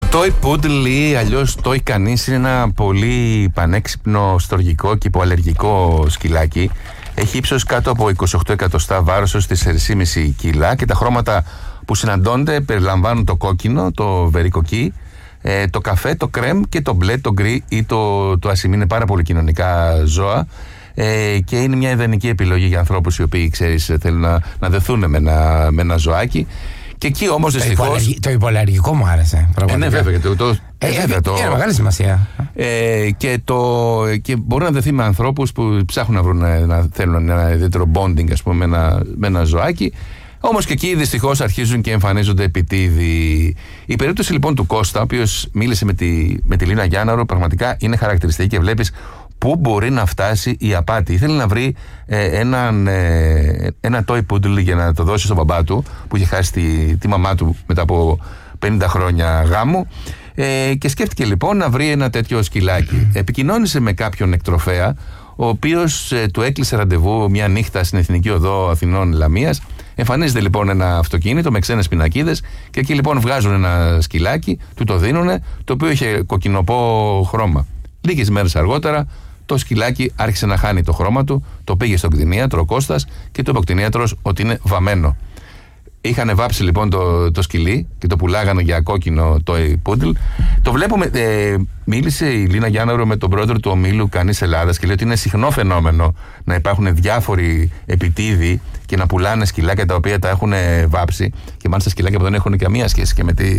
Toy Poodle ή αλλιώς Toy Canis είναι ένα πολύ πανέξυπνο, στοργικό και υποαλλεργικό σκυλάκι. Έχει ύψος κάτω από 28 εκατοστά, βάρος έως 4,5 κιλά και τα χρώματα που συναντώνται περιλαμβάνουν το κόκκινο, το βερικοκί, το καφέ, το κρέμ και το μπλε, το γκρι ή το ασημί. Είναι πάρα πολύ κοινωνικά ζώα και είναι μια ιδανική επιλογή για ανθρώπους οι οποίοι, ξέρεις, θέλουν να δεθούν με ένα ζωάκι. Και εκεί όμως δυστυχώς. Το υποαλλεργικό μου άρεσε. Ναι, βέβαια. Είναι μεγάλη σημασία. Και μπορεί να δεθεί με ανθρώπους που ψάχνουν να θέλουν ένα ιδιαίτερο bonding, ας πούμε, με ένα ζωάκι. Όμως και εκεί δυστυχώς αρχίζουν και εμφανίζονται επιτίδη. Η περίπτωση λοιπόν του Κώστα, ο οποίος μίλησε με τη Λίνα Γιάνναρο, πραγματικά είναι χαρακτηριστική και βλέπεις πού μπορεί να φτάσει η απάτη. Ήθελε να βρει ένα toy poodle για να το δώσει στον μπαμπά του, που είχε χάσει τη μαμά του μετά από 50 χρόνια γάμου, και σκέφτηκε λοιπόν να βρει ένα τέτοιο σκυλάκι. Επικοινώνησε με κάποιον εκτροφέα, ο οποίος του έκλεισε ραντεβού μια νύχτα στην Εθνική Οδό Αθηνών Λαμίας. Εμφανίζεται λοιπόν ένα αυτοκίνητο με ξένες πινακίδες και εκεί λοιπόν βγάζουν ένα σκυλάκι, του το δίνουνε, το οποίο είχε κοκκινοπό χρώμα. Λίγες μέρες αργότερα το σκυλάκι άρχισε να χάνει το χρώμα του, το πήγε στον κτηνίατρο ο Κώστας και του είπε ο κτηνίατρος ότι είναι βαμμένο. Είχαν βάψει λοιπόν το σκυλί και το πουλάγανε για κόκκινο toy poodle. Το βλέπουμε, μίλησε η Λίνα Γιάνναρο με τον πρόεδρο του ομίλου Canis Ελλάδας και λέει ότι είναι συχνό φαινόμενο να υπάρχουν διάφοροι επιτίδοι και να πουλάνε σκυλάκια τα οποία τα έχουν βάψει, και μάλιστα σκυλάκια που δεν έχουν καμία σχέση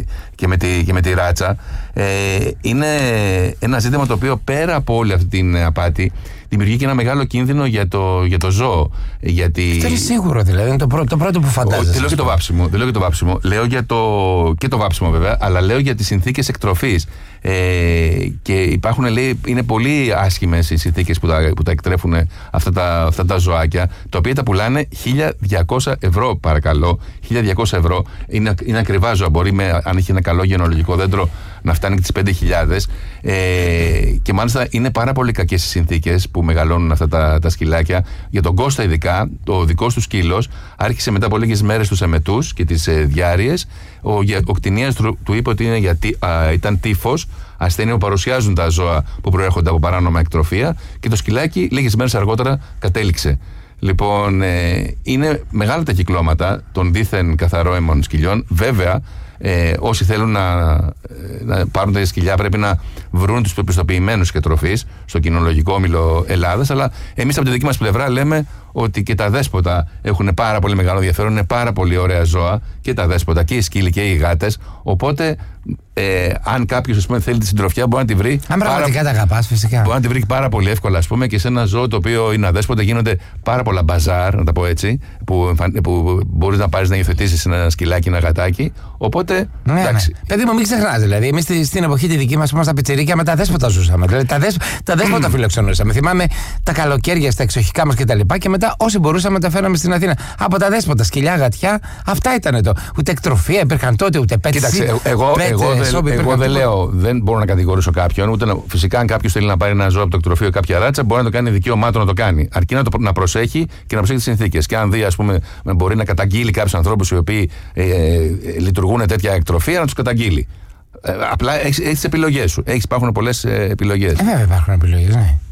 και με τη ράτσα. Είναι ένα ζήτημα το οποίο πέρα από όλη αυτή την απάτη δημιουργεί και ένα μεγάλο κίνδυνο για το ζώο. Αυτό είναι σίγουρο, δηλαδή. Είναι το πρώτο που φαντάζεσαι. Δεν λέω και το βάψιμο. Λέω για και το βάψιμο βέβαια, αλλά λέω για τις συνθήκες εκτροφής. Και υπάρχουν, λέει, είναι πολύ άσχημες οι συνθήκες που τα εκτρέφουν αυτά τα ζωάκια, τα οποία τα πουλάνε 1.200 ευρώ, παρακαλώ. 1.200 ευρώ. Είναι ακριβά ζώα. Μπορεί, αν έχει ένα καλό γενεολογικό δέντρο, να φτάνει και τις 5.000. Και μάλιστα είναι πάρα πολύ κακές οι συνθήκες που μεγαλώνουν αυτά τα σκυλάκια. Για τον Κώστα, ειδικά, το δικός του σκύλος άρχισε μετά από λίγες μέρες τους εμετούς και τις διάρειες. Ο κτηνίας του είπε ότι ήταν τύφος, ασθένεια που παρουσιάζουν τα ζώα που προέρχονται από παράνομα εκτροφία, και το σκυλάκι λίγες μέρες αργότερα κατέληξε. Λοιπόν, είναι μεγάλα τα κυκλώματα των δίθεν καθαρόαιμων σκυλιών. Βέβαια, όσοι θέλουν να πάρουν τα σκυλιά πρέπει να βρουν τους πιστοποιημένους εκτροφείς στο Κοινολογικό Όμιλο Ελλάδας, αλλά εμείς από τη δική μας πλευρά λέμε ότι και τα δέσποτα έχουν πάρα πολύ μεγάλο ενδιαφέρον, είναι πάρα πολύ ωραία ζώα και τα δέσποτα, και οι σκύλοι και οι γάτες. Οπότε, αν κάποιος, ας πούμε, θέλει τη συντροφιά, μπορεί να τη βρει. Αν πραγματικά τα αγαπάς, φυσικά. Μπορεί να τη βρει πάρα πολύ εύκολα, ας πούμε, και σε ένα ζώο το οποίο είναι αδέσποτα γίνονται πάρα πολλά μπαζάρ, να τα πω έτσι, που μπορείς να πάρεις να υιοθετήσεις ένα σκυλάκι, ένα γατάκι. Οπότε, εντάξει. Ναι. Παιδί μου, μην ξεχνάς, δηλαδή. Εμείς στην εποχή τη δική μας, στα πιτσιρίκια, με τα δέσποτα ζούσαμε. Δηλαδή, τα δέσποτα φιλοξενούσαμε. Θυμάμαι τα καλοκαίρια στα εξοχικά μας κτλ. Και μετά, όσοι μπορούσαμε, τα φέραμε στην Αθήνα. Από τα δέσποτα, σκυλιά, γατιά, αυτά ήταν το. Ούτε εκτροφία υπήρχαν τότε, ούτε πέτση. Κοίταξε, εγώ δεν μπορώ να κατηγορήσω κάποιον. Φυσικά, αν κάποιος θέλει να πάρει ένα ζώο από το εκτροφείο, κάποια ράτσα, μπορεί να το κάνει δικαίωμά του να το κάνει. Αρκεί να προσέχει και να προσέχει τις συνθήκες. Και αν δει, ας πούμε, μπορεί να καταγγείλει κάποιους ανθρώπους οι οποίοι λειτουργούν τέτοια εκτροφία, να τους καταγγείλει. Απλά έχεις τις επιλογές σου. Υπάρχουν πολλές επιλογές. Βέβαια υπάρχουν επιλογές, ναι.